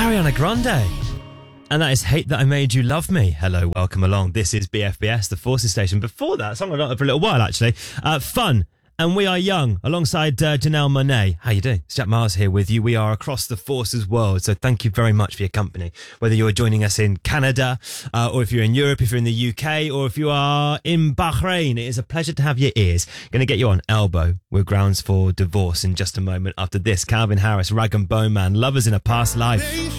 Ariana Grande. And that is Hate That I Made You Love Me. Hello, welcome along. This is BFBS, the Forces Station. Before that, song I've not for a little while, actually. Fun. And We Are Young, alongside Janelle Monáe. How you doing? It's Jack Miles here with you. We are across the Forces world, so thank you very much for your company. Whether you're joining us in Canada, or if you're in Europe, if you're in the UK, or if you are in Bahrain, it is a pleasure to have your ears. Going to get you on Elbow with Grounds for Divorce in just a moment. After this, Calvin Harris, Rag and Bone Man, Lovers in a Past Life.